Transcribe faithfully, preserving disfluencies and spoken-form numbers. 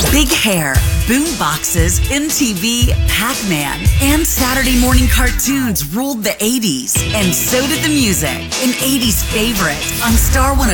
Big hair, boom boxes, M T V, Pac-Man, and Saturday morning cartoons ruled the eighties. And so did the music. An eighties favorite on Star one oh